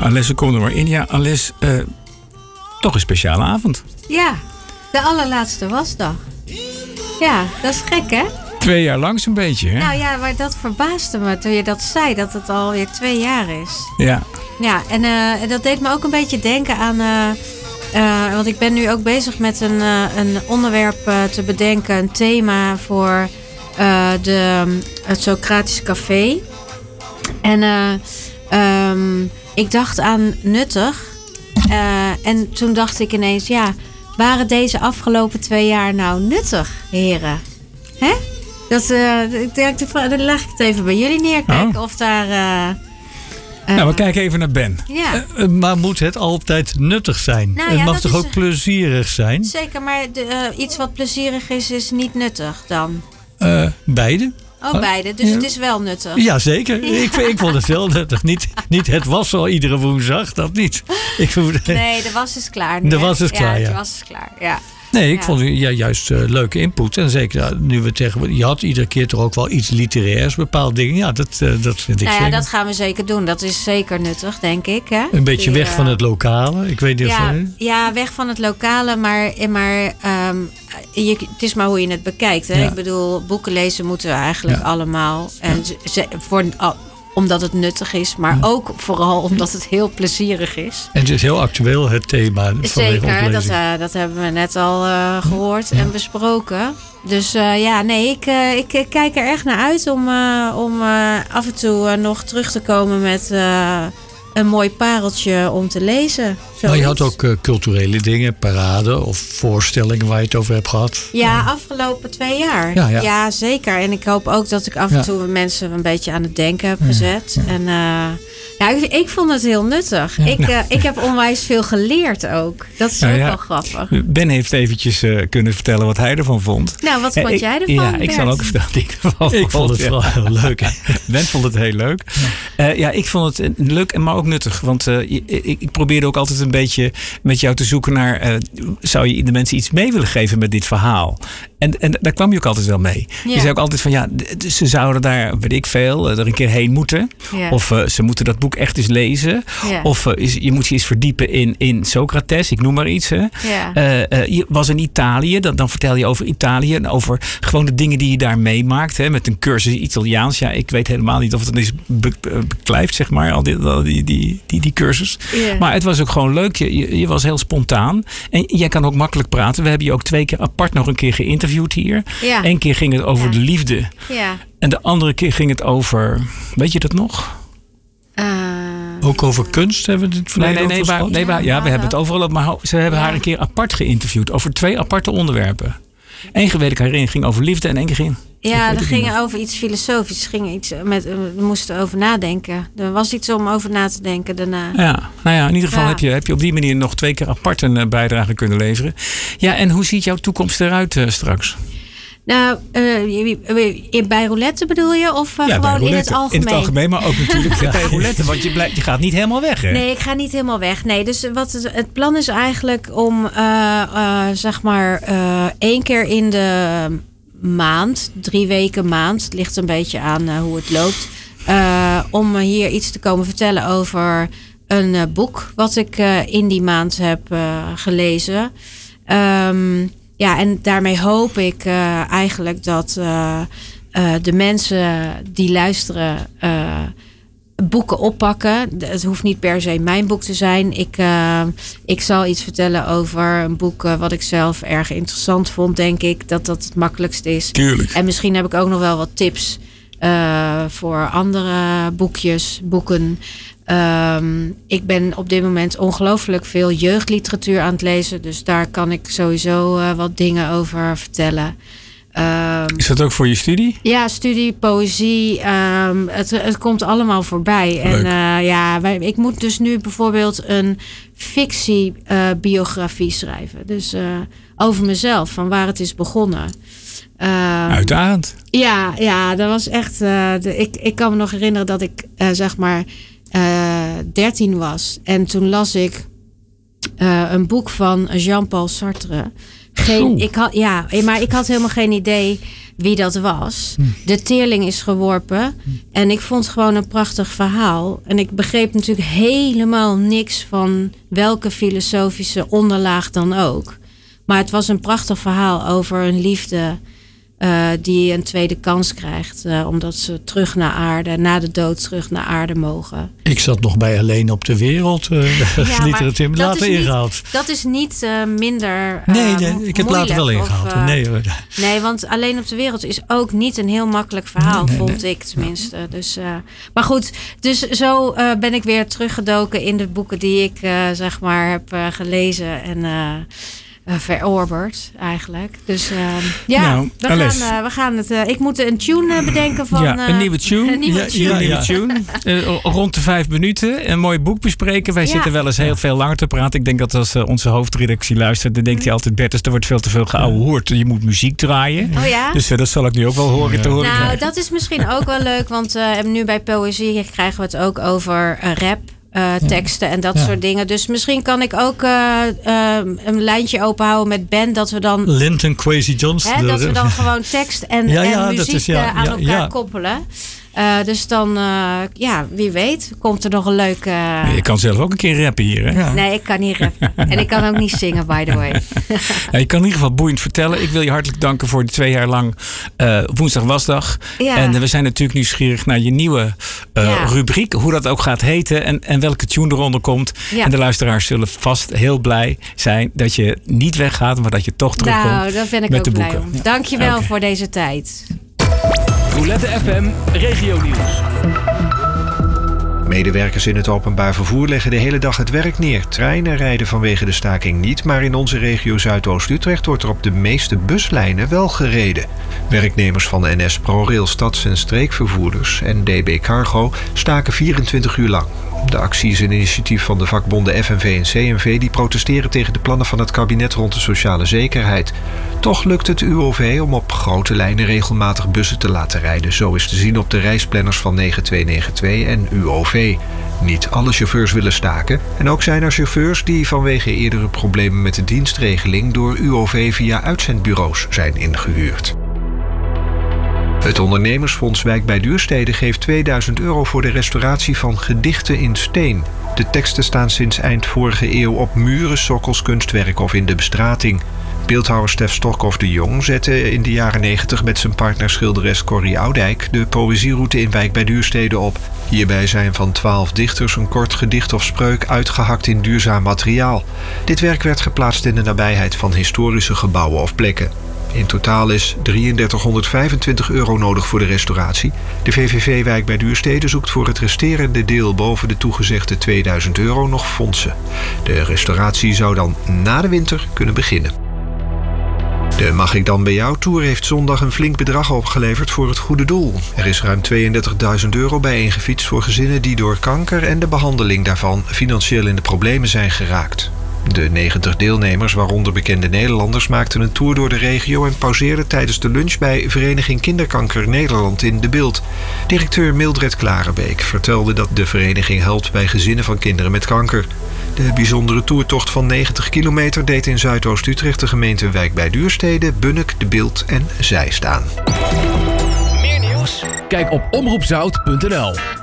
Alessa, kom er maar in. Ja, Alessa, toch een speciale avond. Ja, de allerlaatste wasdag. Ja, dat is gek, hè? 2 jaar lang zo'n beetje, hè? Nou ja, maar dat verbaasde me toen je dat zei, dat het alweer 2 jaar is. Ja. Ja, en dat deed me ook een beetje denken aan... want ik ben nu ook bezig met een onderwerp te bedenken, een thema voor het Socratisch Café. En ik dacht aan nuttig. En toen dacht ik ineens, ja, waren deze afgelopen 2 jaar nou nuttig, heren? Hè? Ik denk, dan leg ik het even bij jullie neer. Kijken of daar... Nou, we kijken even naar Ben. Ja. Maar moet het altijd nuttig zijn? Nou, het ja, mag dat toch is, ook plezierig zijn? Zeker, maar iets wat plezierig is niet nuttig dan? Beide. Oh, beide. Dus het is wel nuttig. Ja, zeker. Ja. Ik vond het wel nuttig. Niet het was al iedere woensdag, dat niet. Nee, de was is klaar nu. De was is klaar, ja. De was is klaar, ja. Nee, ik vond juist leuke input. En zeker nu we tegenwoordig... Je had iedere keer toch ook wel iets literaires, bepaalde dingen. Ja, dat vind ik zeker. Nou ja, dat gaan we zeker doen. Dat is zeker nuttig, denk ik. Hè? Een beetje weg van het lokale. Ik weet niet of ja, weg van het lokale. Maar het is maar hoe je het bekijkt. Hè? Ja. Ik bedoel, boeken lezen moeten we eigenlijk allemaal. En omdat het nuttig is, maar ook vooral omdat het heel plezierig is. En het is heel actueel, het thema. Zeker, dat hebben we net al gehoord en besproken. Dus ik kijk er echt naar uit om af en toe nog terug te komen met een mooi pareltje om te lezen. Maar je had ook culturele dingen, paraden of voorstellingen waar je het over hebt gehad. Ja, afgelopen 2 jaar. Ja, zeker. En ik hoop ook dat ik af en toe mensen een beetje aan het denken heb gezet. En ik vond het heel nuttig. Ja. Ik heb onwijs veel geleerd ook. Dat is ook wel grappig. Ben heeft eventjes kunnen vertellen wat hij ervan vond. Nou, wat vond jij ervan, Ja, ik zal ook vertellen wat ik ervan vond. Ik vond het wel heel leuk. Ben vond het heel leuk. Ik vond het leuk, maar ook nuttig. Want ik probeerde ook altijd een beetje met jou te zoeken naar... zou je de mensen iets mee willen geven met dit verhaal? En daar kwam je ook altijd wel mee. Ja. Je zei ook altijd van ze zouden daar, weet ik veel, er een keer heen moeten. Ja. Of ze moeten dat boek echt eens lezen. Ja. Of je moet je eens verdiepen in Socrates, ik noem maar iets. Hè. Ja. Je was in Italië, dan vertel je over Italië. En over gewoon de dingen die je daar meemaakt. Hè, met een cursus Italiaans. Ja, ik weet helemaal niet of het is beklijft, zeg maar, al die cursus. Ja. Maar het was ook gewoon leuk. Je was heel spontaan. En jij kan ook makkelijk praten. We hebben je ook 2 keer apart nog een keer geïnterviewd hier. Ja. Eén keer ging het over de liefde. Ja. En de andere keer ging het over... Weet je dat nog? Ook over kunst hebben we het verleden we hebben het overal. Maar ze hebben haar een keer apart geïnterviewd. Over 2 aparte onderwerpen. Eén keer weet ik herinnering ging over liefde en één keer ging... Ja, dat ging over iets filosofisch. We moesten over nadenken. Er was iets om over na te denken daarna. Ja, nou ja, in ieder geval heb je op die manier nog 2 keer apart een bijdrage kunnen leveren. Ja, en hoe ziet jouw toekomst eruit straks? Nou, bij roulette bedoel je? Of gewoon in het algemeen? In het algemeen, maar ook natuurlijk bij roulette. Want je gaat niet helemaal weg, hè? Nee, ik ga niet helemaal weg. Nee, dus het plan is eigenlijk om, 1 keer in de maand, 3 weken maand, het ligt een beetje aan hoe het loopt, om hier iets te komen vertellen over een boek wat ik in die maand heb gelezen. En daarmee hoop ik eigenlijk dat de mensen die luisteren boeken oppakken. Het hoeft niet per se mijn boek te zijn. Ik zal iets vertellen over een boek wat ik zelf erg interessant vond, denk ik. Dat het makkelijkst is. Tuurlijk. En misschien heb ik ook nog wel wat tips voor andere boeken. Ik ben op dit moment ongelooflijk veel jeugdliteratuur aan het lezen. Dus daar kan ik sowieso wat dingen over vertellen. Is dat ook voor je studie? Ja, studie, poëzie. Het komt allemaal voorbij. Leuk. En ik moet dus nu bijvoorbeeld een fictiebiografie schrijven. Dus over mezelf, van waar het is begonnen. Uitdagend. Ja, dat was echt... Ik kan me nog herinneren dat ik 13 was. En toen las ik een boek van Jean-Paul Sartre. Maar ik had helemaal geen idee wie dat was. De teerling is geworpen. En ik vond het gewoon een prachtig verhaal. En ik begreep natuurlijk helemaal niks van welke filosofische onderlaag dan ook. Maar het was een prachtig verhaal over een liefde die een tweede kans krijgt. Omdat ze terug naar aarde, na de dood terug naar aarde mogen. Ik zat nog bij Alleen op de Wereld. Literatuur later ingehaald. Dat is niet minder Nee, ik heb later wel ingehaald. Nee, want Alleen op de Wereld is ook niet een heel makkelijk verhaal, vond ik tenminste. Dus, maar goed, dus zo ben ik weer teruggedoken in de boeken die ik zeg maar heb gelezen en verorberd eigenlijk. Dus we gaan het. Ik moet een tune bedenken van. Een nieuwe tune. Een nieuwe tune. Rond de 5 minuten. Een mooi boek bespreken. Wij zitten wel eens heel veel langer te praten. Ik denk dat als onze hoofdredactie luistert, dan denkt hij altijd: Bertus, er wordt veel te veel geouwehoerd. Je moet muziek draaien. Oh ja? Dus dat zal ik nu ook wel horen te horen. Nou, dat is misschien ook wel leuk, want nu bij Poëzie krijgen we het ook over rap. Teksten en dat soort dingen. Dus misschien kan ik ook een lijntje openhouden met Ben. Dat we dan Linton Kwesi Johnson. Dat we dan gewoon tekst en muziek aan elkaar koppelen. Dus dan, wie weet, komt er nog een leuke. Je kan zelf ook een keer rappen hier, hè? Ja. Nee, ik kan niet rappen. En ik kan ook niet zingen, by the way. Je kan in ieder geval boeiend vertellen. Ik wil je hartelijk danken voor de 2 jaar lang Woensdag Wasdag. Ja. En we zijn natuurlijk nieuwsgierig naar je nieuwe rubriek. Hoe dat ook gaat heten en welke tune eronder komt. Ja. En de luisteraars zullen vast heel blij zijn dat je niet weggaat, maar dat je toch terugkomt. Nou, daar ben ik ook blij om. Dankjewel voor deze tijd. Roulette FM Regionieuws. Medewerkers in het openbaar vervoer leggen de hele dag het werk neer. Treinen rijden vanwege de staking niet, maar in onze regio Zuidoost-Utrecht wordt er op de meeste buslijnen wel gereden. Werknemers van de NS ProRail stads- en streekvervoerders en DB Cargo staken 24 uur lang. De actie is een initiatief van de vakbonden FNV en CNV die protesteren tegen de plannen van het kabinet rond de sociale zekerheid. Toch lukt het UOV om op grote lijnen regelmatig bussen te laten rijden. Zo is te zien op de reisplanners van 9292 en UOV. Niet alle chauffeurs willen staken. En ook zijn er chauffeurs die vanwege eerdere problemen met de dienstregeling door UOV via uitzendbureaus zijn ingehuurd. Het ondernemersfonds Wijk bij Duurstede geeft 2000 euro voor de restauratie van gedichten in steen. De teksten staan sinds eind vorige eeuw op muren, sokkels, kunstwerk of in de bestrating. Beeldhouwer Stef Stokhoff de Jong zette in de jaren 90 met zijn partner schilderes Corrie Oudijk de poëzieroute in Wijk bij Duurstede op. Hierbij zijn van 12 dichters een kort gedicht of spreuk uitgehakt in duurzaam materiaal. Dit werk werd geplaatst in de nabijheid van historische gebouwen of plekken. In totaal is 3325 euro nodig voor de restauratie. De VVV Wijk bij Duurstede zoekt voor het resterende deel boven de toegezegde 2000 euro nog fondsen. De restauratie zou dan na de winter kunnen beginnen. De Mag ik dan bij jou tour heeft zondag een flink bedrag opgeleverd voor het goede doel. Er is ruim 32.000 euro bijeengefietst voor gezinnen die door kanker en de behandeling daarvan financieel in de problemen zijn geraakt. De 90 deelnemers, waaronder bekende Nederlanders, maakten een tour door de regio en pauzeerden tijdens de lunch bij Vereniging Kinderkanker Nederland in De Bilt. Directeur Mildred Klarenbeek vertelde dat de vereniging helpt bij gezinnen van kinderen met kanker. De bijzondere toertocht van 90 kilometer deed in Zuidoost-Utrecht de gemeente Wijk bij Duurstede, Bunnik, De Bilt en Zeist aan. Meer nieuws? Kijk op omroepzout.nl.